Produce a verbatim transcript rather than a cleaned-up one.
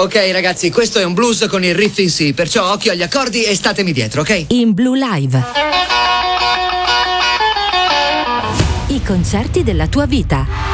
Ok ragazzi, questo è un blues con il riff in sì, perciò occhio agli accordi e statemi dietro, ok? In Blue Live. I concerti della tua vita.